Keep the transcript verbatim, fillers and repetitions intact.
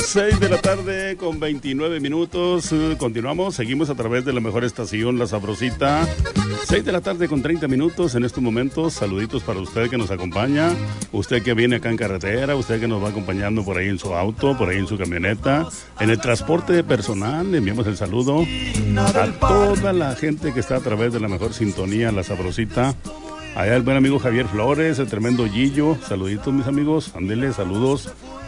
seis de la tarde con veintinueve minutos. Continuamos, seguimos a través de la mejor estación, La Sabrosita. seis de la tarde con treinta minutos en estos momentos. Saluditos para usted que nos acompaña, usted que viene acá en carretera, usted que nos va acompañando por ahí en su auto, por ahí en su camioneta, en el transporte personal. Le enviamos el saludo a toda la gente que está a través de la mejor sintonía, La Sabrosita. Allá el buen amigo Javier Flores, el tremendo Gillo. Saluditos, mis amigos. Ándele, saludos